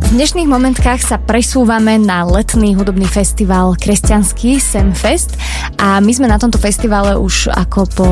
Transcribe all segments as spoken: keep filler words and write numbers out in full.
V dnešných momentkách sa presúvame na letný hudobný festival kresťanský Semfest a my sme na tomto festivale už ako po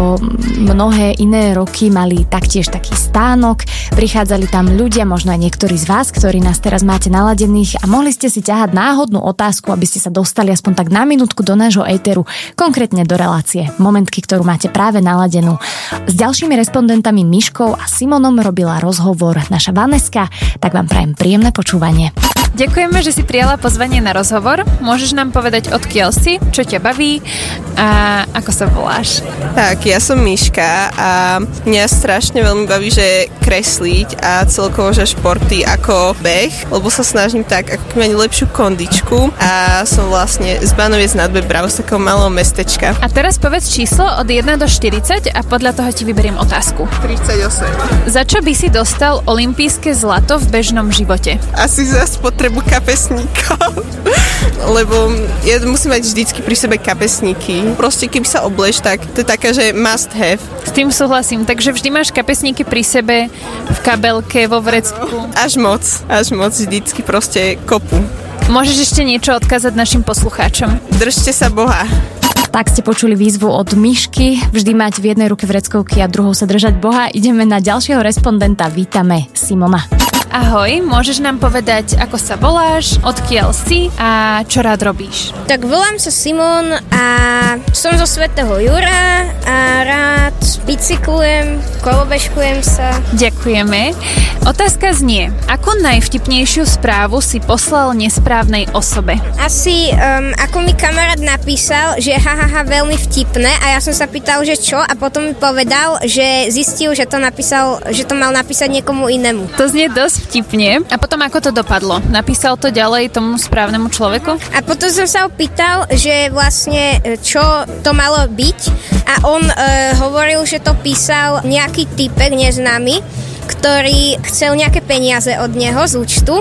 mnohé iné roky mali taktiež taký stánok, prichádzali tam ľudia, možno aj niektorí z vás, ktorí nás teraz máte naladených a mohli ste si ťahať náhodnú otázku, aby ste sa dostali aspoň tak na minútku do nášho éteru, konkrétne do relácie Momentky, ktorú máte práve naladenú. S ďalšími respondentami Miškou a Simonom robila rozhovor naša Vaneska, tak vám prajem príjemné počúvanie. Ďakujeme, že si prijala pozvanie na rozhovor. Môžeš nám povedať, odkiaľ si, čo ťa baví a ako sa voláš? Tak, ja som Miška a mňa strašne veľmi baví, že kresliť a celkovo, že športy ako beh, lebo sa snažím tak, ako mať lepšiu kondičku a som vlastne z Banoviec nad Bebravou, z takého malého mestečka. A teraz povedz číslo od jeden do štyridsať a podľa toho ti vyberiem otázku. tridsaťosem. Za čo by si dostal olympijské zlato v bežnom živote? Asi za spotrebu kapesníkov, lebo ja musím mať vždycky pri sebe kapesníky. Proste keby sa obleš, tak to je taká, že must have. S tým súhlasím, takže vždy máš kapesníky pri sebe, v kabelke, vo vrecku. Až moc, až moc vždycky proste kopu. Môžeš ešte niečo odkázať našim poslucháčom? Držte sa Boha. Tak ste počuli výzvu od Mišky, vždy mať v jednej ruke vreckovky a druhou sa držať Boha. Ideme na ďalšieho respondenta, vítame Simona. Ahoj, môžeš nám povedať, ako sa voláš, odkiaľ si a čo rád robíš? Tak volám sa Simon a som zo Svätého Jura a rád bicyklujem, kolobežkujem sa. Ďakujeme. Otázka znie, akú najvtipnejšiu správu si poslal nesprávnej osobe? Asi, um, ako mi kamarát napísal, že hahaha, veľmi vtipné a ja som sa pýtal, že čo a potom mi povedal, že zistil, že to napísal, že to mal napísať niekomu inému. To znie dosť vtipne. A potom ako to dopadlo? Napísal to ďalej tomu správnemu človeku? A potom som sa opýtal, že vlastne čo to malo byť a on e, hovoril, že to písal nejaký typek neznámy, ktorý chcel nejaké peniaze od neho z účtu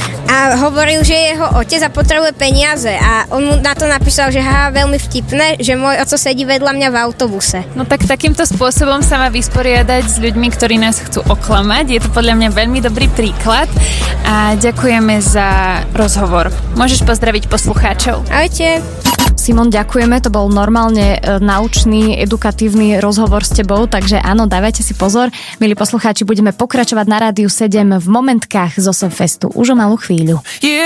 a hovoril, že je jeho otec a potrebuje peniaze a on mu na to napísal, že haha, veľmi vtipné, že môj oco sedí vedľa mňa v autobuse. No tak takýmto spôsobom sa má vysporiadať s ľuďmi, ktorí nás chcú oklamať. Je to podľa mňa veľmi dobrý príklad a ďakujeme za rozhovor. Môžeš pozdraviť poslucháčov. Ahojte. Simon, ďakujeme, to bol normálne naučný, edukatívny rozhovor s tebou, takže áno, dávajte si pozor. Milí poslucháči, budeme pokračovať na Rádiu sedem v Momentkách zo Semfestu už o malú chvíľu.